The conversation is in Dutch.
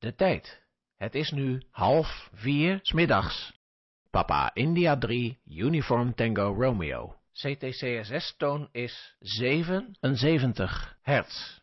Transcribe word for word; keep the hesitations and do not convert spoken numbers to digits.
De tijd. Het is nu half vier 's middags. Papa India drie, Uniform Tango Romeo. C T C S S-toon is zevenenzeventig hertz.